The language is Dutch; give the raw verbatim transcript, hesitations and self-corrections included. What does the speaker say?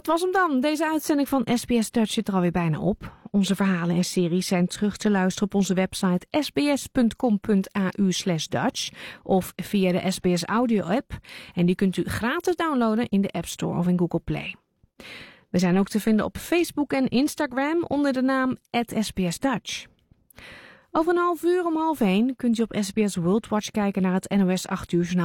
Dat was hem dan. Deze uitzending van S B S Dutch zit er alweer bijna op. Onze verhalen en series zijn terug te luisteren op onze website sbs.com.au slash Dutch of via de S B S Audio app. En die kunt u gratis downloaden in de App Store of in Google Play. We zijn ook te vinden op Facebook en Instagram onder de naam at S B S Dutch. Over een half uur om half één kunt u op S B S World Watch kijken naar het N O S acht uur journaal